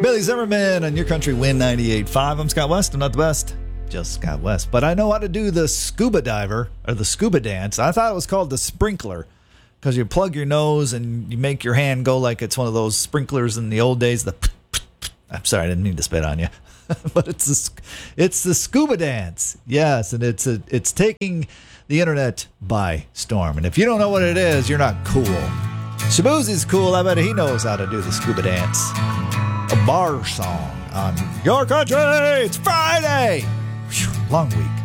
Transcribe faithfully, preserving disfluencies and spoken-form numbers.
Billy Zimmerman on Your Country Win ninety-eight point five. I'm Scott West. I'm not the best, just Scott West. But I know how to do the scuba diver, or the scuba dance. I thought it was called the sprinkler, because you plug your nose and you make your hand go like it's one of those sprinklers in the old days. The I'm sorry, I didn't mean to spit on you. But it's the, it's the scuba dance. Yes, and it's a, it's taking the internet by storm. And if you don't know what it is, you're not cool. Shaboozie's cool. I bet he knows how to do the scuba dance. A bar song on Your Country. It's Friday. Whew, long week.